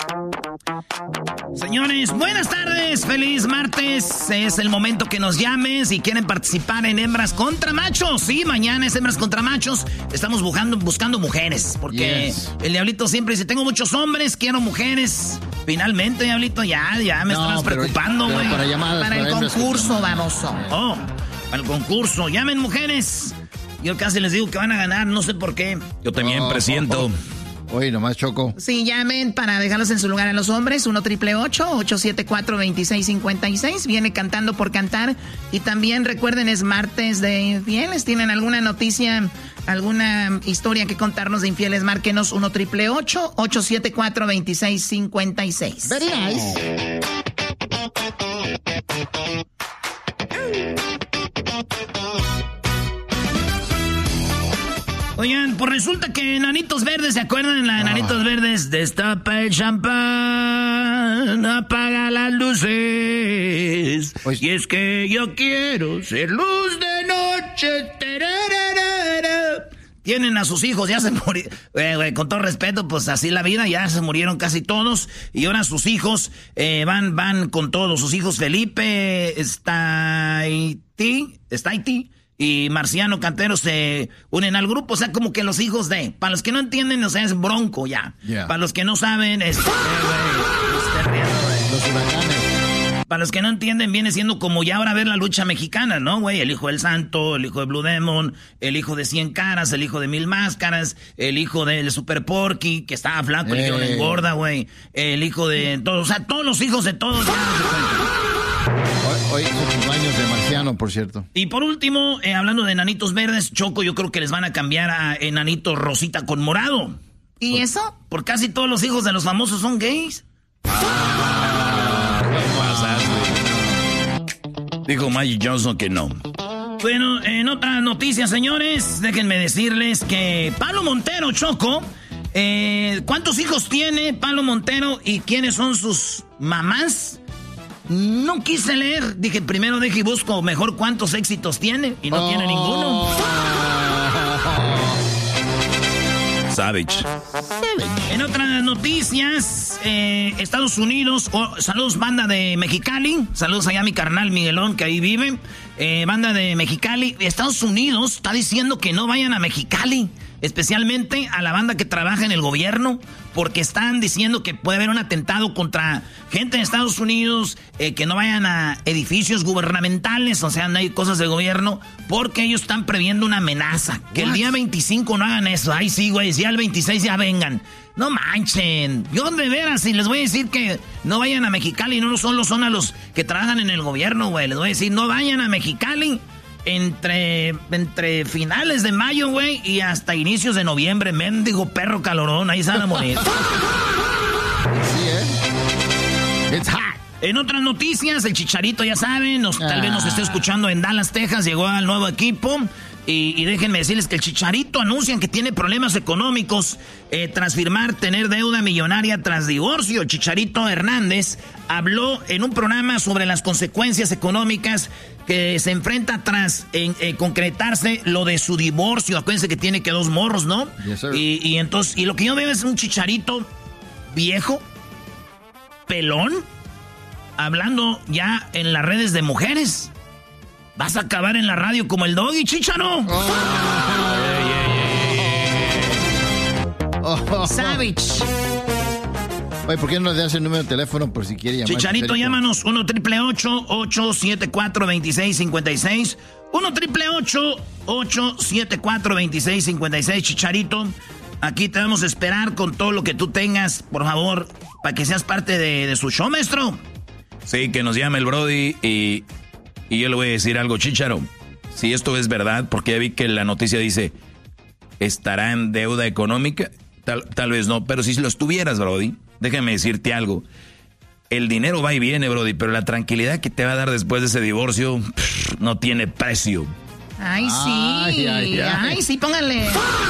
Señores, buenas tardes, feliz martes. Es el momento que nos llames si quieren participar en Hembras contra Machos. Sí, mañana es Hembras contra Machos. Estamos buscando mujeres, porque el Diablito siempre dice, tengo muchos hombres, quiero mujeres. Finalmente, Diablito, ya me estabas preocupando, güey. Para el concurso, baboso. Para el concurso. Llamen, mujeres. Yo casi les digo que van a ganar, no sé por qué. Yo también presiento. Oye, nomás Choco. Sí, llamen para dejarlos en su lugar a los hombres. 1-888-874-2656. Viene Cantando por Cantar. Y también recuerden, es martes de infieles. ¿Tienen alguna noticia, alguna historia que contarnos de infieles? Márquenos 1-888-874-2656. Very nice. Oigan, pues resulta que Enanitos Verdes, ¿se acuerdan de la Enanitos Verdes? Destapa el champán, apaga las luces. Pues, y es que yo quiero ser luz de noche. Tienen a sus hijos, ya se murieron. Con todo respeto, pues así la vida, ya se murieron casi todos. Y ahora sus hijos van con todos. Sus hijos Felipe, Staiti y Marciano Cantero se unen al grupo. O sea, como que los hijos de... Para los que no entienden, o sea, es Bronco ya. Yeah. Para los que no saben, los huracanes. Para los que no entienden, viene siendo como ya ahora ver la lucha mexicana, ¿no, güey? El hijo del Santo, el hijo de Blue Demon, el hijo de 100 caras, el hijo de 1000 máscaras, el hijo del Super Porky, que estaba flaco, el hijo de engorda, güey. El hijo de todos, o sea, todos los hijos de todos ya se cuentan. Hoy son cumpleaños de Marciano, por cierto. Y por último, hablando de Enanitos Verdes, Choco, yo creo que les van a cambiar a Enanito Rosita con morado. ¿Y eso? Por casi todos los hijos de los famosos son gays. Dijo Magic Johnson que no. Bueno, en otra noticia, señores, déjenme decirles que Palo Montero, Choco, ¿cuántos hijos tiene Palo Montero y quiénes son sus mamás? No quise leer, dije primero deje y busco mejor cuántos éxitos tiene y no tiene ninguno. Savage. En otras noticias, Estados Unidos, saludos banda de Mexicali, saludos allá a mi carnal Miguelón que ahí vive, banda de Mexicali. Estados Unidos está diciendo que no vayan a Mexicali, especialmente a la banda que trabaja en el gobierno, porque están diciendo que puede haber un atentado contra gente de Estados Unidos, que no vayan a edificios gubernamentales, o sea, no hay cosas de gobierno, porque ellos están previendo una amenaza. Que el día 25 no hagan eso. Ay, sí, güey, ya el 26 ya vengan. No manchen. Yo de veras, si les voy a decir que no vayan a Mexicali, no solo son a los que trabajan en el gobierno, güey. Les voy a decir, no vayan a Mexicali entre finales de mayo, güey, y hasta inicios de noviembre. Mendigo perro calorón, ahí se van a morir. It's hot. En otras noticias, el Chicharito, ya saben, tal vez nos esté escuchando en Dallas, Texas, llegó al nuevo equipo. Y déjenme decirles que el Chicharito anuncian que tiene problemas económicos tras firmar tener deuda millonaria tras divorcio. Chicharito Hernández habló en un programa sobre las consecuencias económicas que se enfrenta tras concretarse lo de su divorcio. Acuérdense que tiene que 2 morros, ¿no? Yes, sir. Y entonces, y lo que yo veo es un Chicharito viejo, pelón, hablando ya en las redes de mujeres. ¿Vas a acabar en la radio como el Doggy, Chicharo? Savage. Oye, ¿por qué no le das el número de teléfono por si quiere llamar? Chicharito, llámanos 1-888-874-2656. 1-888-874-2656. Chicharito, aquí te vamos a esperar con todo lo que tú tengas, por favor, para que seas parte de su show, maestro. Sí, que nos llame el Brody y yo le voy a decir algo, Chicharo. Si esto es verdad, porque ya vi que la noticia dice, ¿estará en deuda económica? Tal vez no, pero si lo estuvieras, Brody, déjame decirte algo. El dinero va y viene, Brody, pero la tranquilidad que te va a dar después de ese divorcio no tiene precio. Ay, sí. Ay, sí, pónganle.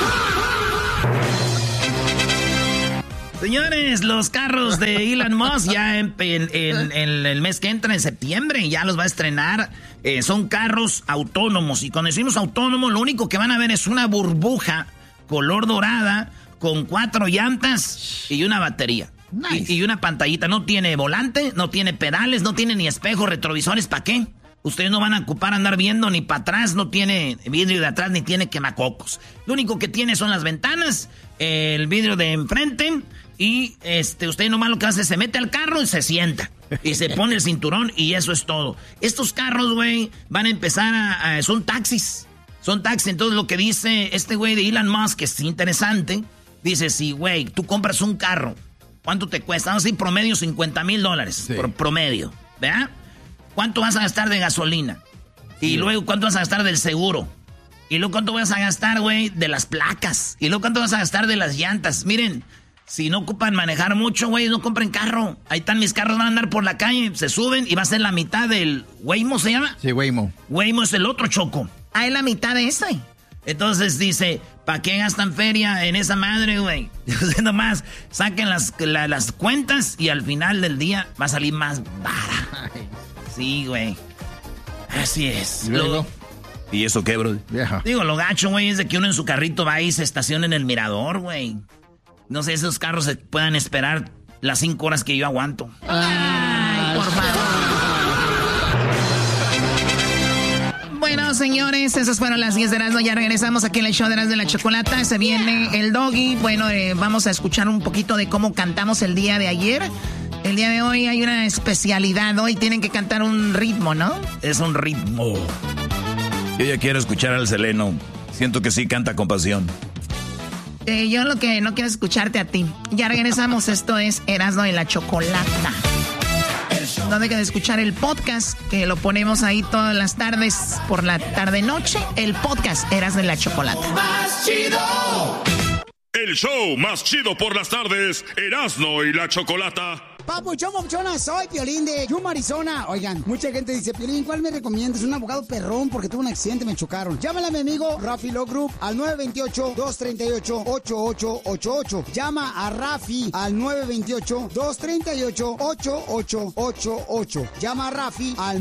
Señores, los carros de Elon Musk ya en el mes que entra, en septiembre, ya los va a estrenar. Son carros autónomos. Y cuando decimos autónomo, lo único que van a ver es una burbuja color dorada con 4 llantas y una batería. Nice. Y una pantallita. No tiene volante, no tiene pedales, no tiene ni espejos retrovisores. ¿Para qué? Ustedes no van a ocupar andar viendo ni para atrás, no tiene vidrio de atrás ni tiene quemacocos. Lo único que tiene son las ventanas, el vidrio de enfrente y usted nomás lo que hace es se mete al carro y se sienta. Y se pone el cinturón y eso es todo. Estos carros, güey, van a empezar son taxis. Son taxis, entonces lo que dice este güey de Elon Musk, que es interesante, dice, si, güey, tú compras un carro, ¿cuánto te cuesta? Vamos a decir promedio $50,000 sí. Por promedio, ¿verdad? ¿Cuánto vas a gastar de gasolina? Y luego, ¿cuánto vas a gastar del seguro? Y luego, ¿cuánto vas a gastar, güey, de las placas? Y luego, ¿cuánto vas a gastar de las llantas? Miren, si no ocupan manejar mucho, güey, no compren carro. Ahí están mis carros, van a andar por la calle, se suben y va a ser la mitad del... ¿Waymo se llama? Sí, Waymo. Waymo es el otro, Choco. Ah, es la mitad de ese. Entonces dice, ¿para qué gastan feria en esa madre, güey? Nomás saquen las cuentas y al final del día va a salir más vara. Sí, güey. Así es. ¿Y luego? ¿Y eso qué, bro? Vieja. Digo, lo gacho, güey, es de que uno en su carrito va y se estaciona en el mirador, güey. No sé, esos carros se puedan esperar las 5 horas que yo aguanto. Ay, por favor. Bueno, señores, esas fueron las 10 de Erasmo. Ya regresamos aquí en el show de Erasmo de la Chocolata. Se viene el Doggy. Bueno, vamos a escuchar un poquito de cómo cantamos el día de ayer. El día de hoy hay una especialidad. Hoy tienen que cantar un ritmo, ¿no? Es un ritmo. Yo ya quiero escuchar al Seleno. Siento que sí canta con pasión. Yo lo que no quiero es escucharte a ti. Ya regresamos. Esto es Erasmo y la Chocolata. No dejen de escuchar el podcast, que lo ponemos ahí todas las tardes por la tarde-noche. El podcast Erasmo y la Chocolata. Más chido. El show más chido por las tardes, Erasmo y la Chocolata. Papuchón, papuchona, soy Piolín de Yuma, Arizona. Oigan, mucha gente dice, Piolín, ¿cuál me recomiendas? Un abogado perrón porque tuve un accidente, me chocaron. Llámale a mi amigo Rafi Law Group al 928-238-8888. Llama a Rafi al 928-238-8888. Llama a Rafi al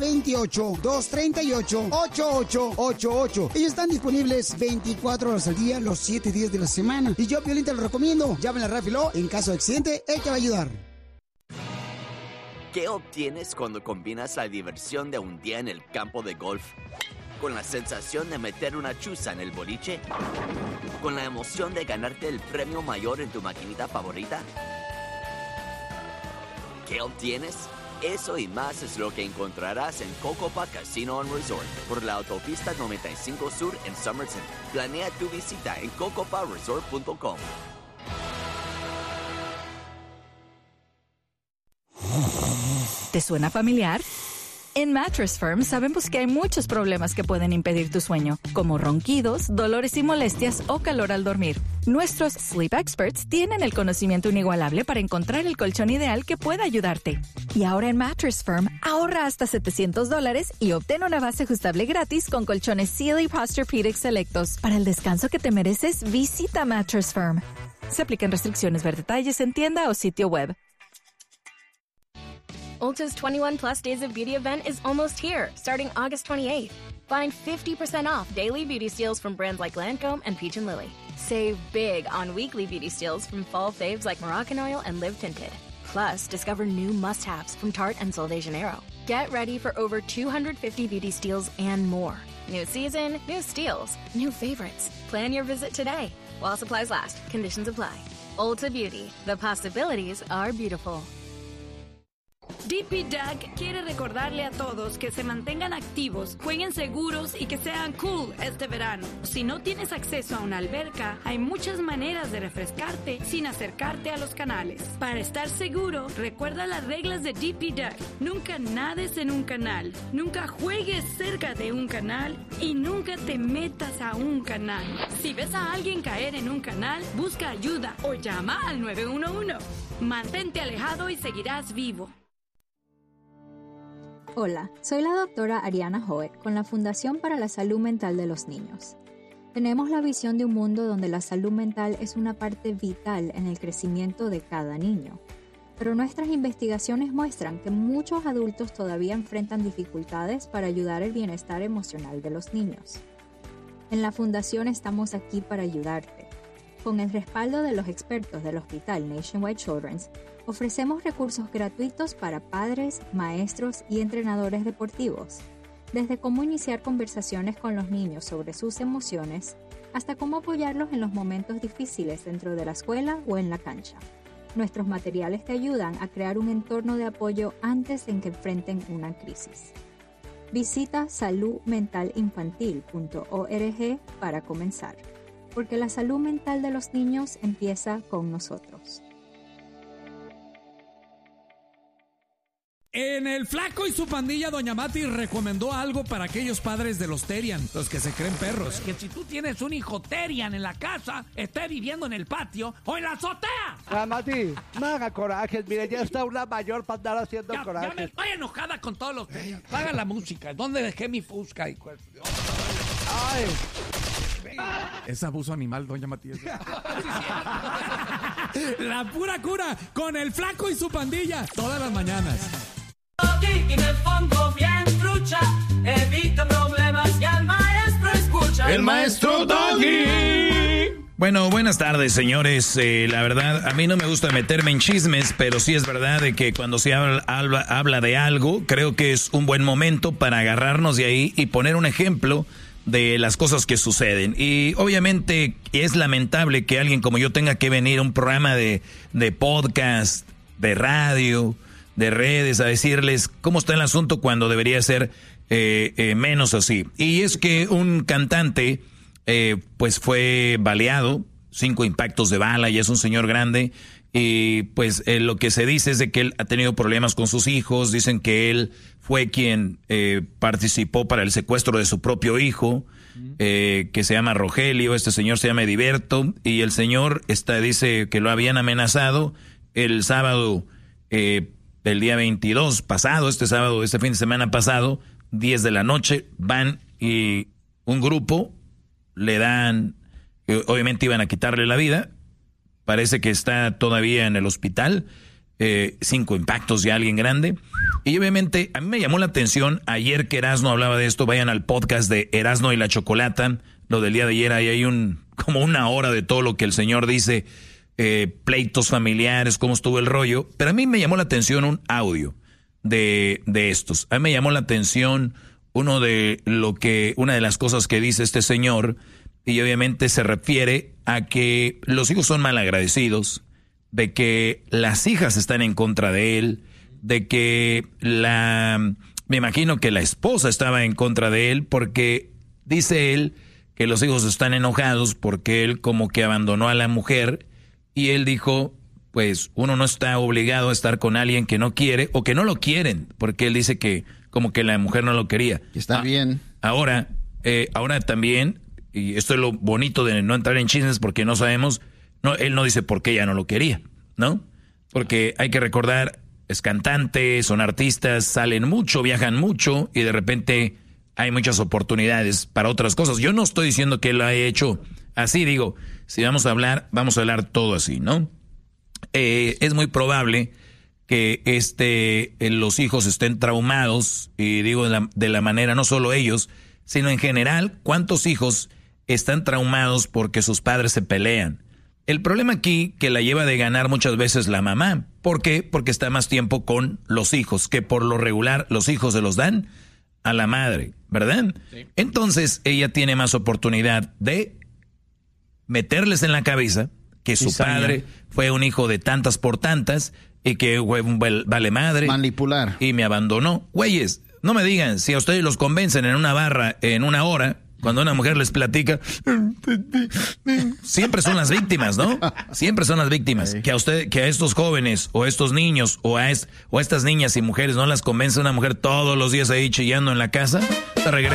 928-238-8888. Ellos están disponibles 24 horas al día, los 7 días de la semana. Y yo, Piolín, te lo recomiendo. Llámale a Rafi Law. En caso de accidente, él te va a ayudar. ¿Qué obtienes cuando combinas la diversión de un día en el campo de golf con la sensación de meter una chuza en el boliche? ¿Con la emoción de ganarte el premio mayor en tu maquinita favorita? ¿Qué obtienes? Eso y más es lo que encontrarás en Cocopa Casino & Resort por la autopista 95 Sur en Somerset. Planea tu visita en cocoparesort.com. ¿Te suena familiar? En Mattress Firm sabemos que hay muchos problemas que pueden impedir tu sueño, como ronquidos, dolores y molestias o calor al dormir. Nuestros Sleep Experts tienen el conocimiento inigualable para encontrar el colchón ideal que pueda ayudarte. Y ahora en Mattress Firm, ahorra hasta $700 y obtén una base ajustable gratis con colchones Sealy Posturepedic selectos. Para el descanso que te mereces, visita Mattress Firm. Se aplican restricciones. Ver detalles en tienda o sitio web. Ulta's 21 Plus Days of Beauty event is almost here, starting August 28th. Find 50% off daily beauty steals from brands like Lancome and Peach & Lily. Save big on weekly beauty steals from fall faves like Moroccan Oil and Live Tinted. Plus, discover new must-haves from Tarte and Sol de Janeiro. Get ready for over 250 beauty steals and more. New season, new steals, new favorites. Plan your visit today. While supplies last, conditions apply. Ulta Beauty. The possibilities are beautiful. DP Duck quiere recordarle a todos que se mantengan activos, jueguen seguros y que sean cool este verano. Si no tienes acceso a una alberca, hay muchas maneras de refrescarte sin acercarte a los canales. Para estar seguro, recuerda las reglas de DP Duck. Nunca nades en un canal, nunca juegues cerca de un canal y nunca te metas a un canal. Si ves a alguien caer en un canal, busca ayuda o llama al 911. Mantente alejado y seguirás vivo. Hola, soy la doctora Ariana Hoet con la Fundación para la Salud Mental de los Niños. Tenemos la visión de un mundo donde la salud mental es una parte vital en el crecimiento de cada niño. Pero nuestras investigaciones muestran que muchos adultos todavía enfrentan dificultades para ayudar el bienestar emocional de los niños. En la Fundación estamos aquí para ayudarte. Con el respaldo de los expertos del Hospital Nationwide Children's, ofrecemos recursos gratuitos para padres, maestros y entrenadores deportivos, desde cómo iniciar conversaciones con los niños sobre sus emociones, hasta cómo apoyarlos en los momentos difíciles dentro de la escuela o en la cancha. Nuestros materiales te ayudan a crear un entorno de apoyo antes de que enfrenten una crisis. Visita saludmentalinfantil.org para comenzar, porque la salud mental de los niños empieza con nosotros. En El Flaco y su pandilla, Doña Mati recomendó algo para aquellos padres de los Terian, los que se creen perros. Que si tú tienes un hijo Terian en la casa, esté viviendo en el patio o en la azotea. Mati, no haga corajes, mire, ya está una mayor para andar haciendo corajes. Ya me estoy enojada con todos los Terian. Paga la música. ¿Dónde dejé mi fusca? Ay. Es abuso animal, Doña Matías. La pura cura con El Flaco y su pandilla, todas las mañanas. En el fondo bien trucha, evita problemas y al maestro escucha. El maestro Doggy. Bueno, buenas tardes, señores. La verdad, a mí no me gusta meterme en chismes, pero sí es verdad de que cuando se habla de algo, creo que es un buen momento para agarrarnos de ahí y poner un ejemplo de las cosas que suceden. Y obviamente es lamentable que alguien como yo tenga que venir a un programa de podcast, de radio, de redes, a decirles cómo está el asunto cuando debería ser menos así. Y es que un cantante pues fue baleado, 5 impactos de bala, y es un señor grande. Y pues lo que se dice es de que él ha tenido problemas con sus hijos. Dicen que él fue quien participó para el secuestro de su propio hijo, que se llama Rogelio. Este señor se llama Ediberto, y el señor dice que lo habían amenazado el sábado del día 22 pasado, este fin de semana pasado, 10 de la noche, van y un grupo le dan, obviamente iban a quitarle la vida. Parece que está todavía en el hospital, 5 impactos de alguien grande. Y obviamente a mí me llamó la atención ayer que Erasno hablaba de esto. Vayan al podcast de Erasno y la Chocolata, lo del día de ayer, ahí hay como una hora de todo lo que el señor dice, pleitos familiares, cómo estuvo el rollo. Pero a mí me llamó la atención un audio de estos. A mí me llamó la atención una de las cosas que dice este señor, y obviamente se refiere a que los hijos son malagradecidos, de que las hijas están en contra de él, de que me imagino que la esposa estaba en contra de él, porque dice él que los hijos están enojados porque él como que abandonó a la mujer, y él dijo, pues uno no está obligado a estar con alguien que no quiere o que no lo quieren, porque él dice que como que la mujer no lo quería. Está bien. Ahora también, y esto es lo bonito de no entrar en chismes porque no sabemos, él no dice por qué ella no lo quería, ¿no? Porque hay que recordar, es cantante, son artistas, salen mucho, viajan mucho, y de repente hay muchas oportunidades para otras cosas. Yo no estoy diciendo que él lo haya hecho así, digo, si vamos a hablar todo así, ¿no? Es muy probable que los hijos estén traumados, y digo de la manera, no solo ellos, sino en general, ¿cuántos hijos están traumados porque sus padres se pelean? El problema aquí que la lleva de ganar muchas veces la mamá. ¿Por qué? Porque está más tiempo con los hijos, que por lo regular los hijos se los dan a la madre, ¿verdad? Sí. Entonces ella tiene más oportunidad de meterles en la cabeza que su padre fue un hijo de tantas por tantas y que fue un vale madre. Manipular. Y me abandonó. Güeyes, no me digan, si a ustedes los convencen en una barra en una hora, cuando una mujer les platica, siempre son las víctimas, ¿no? Siempre son las víctimas. Sí. Que a estos jóvenes o a estos niños o a estas niñas y mujeres no las convence una mujer todos los días ahí chillando en la casa. Te regreso.